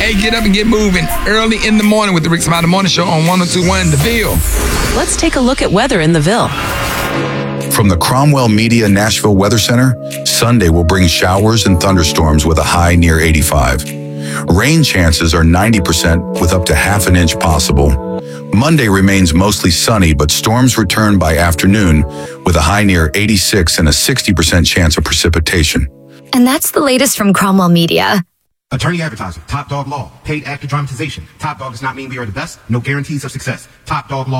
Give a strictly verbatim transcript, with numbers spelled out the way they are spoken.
Hey, get up and get moving early in the morning with the Rick Smiley Morning Show on one oh two point one The Ville. Let's take a look at weather in the Ville. From the Cromwell Media Nashville Weather Center, Sunday will bring showers and thunderstorms with a high near eighty-five. Rain chances are ninety percent with up to half an inch possible. Monday remains mostly sunny, but storms return by afternoon with a high near eighty-six and a sixty percent chance of precipitation. And that's the latest from Cromwell Media. Attorney advertiser, Top Dog Law, paid actor dramatization. Top Dog does not mean we are the best, no guarantees of success. Top Dog Law.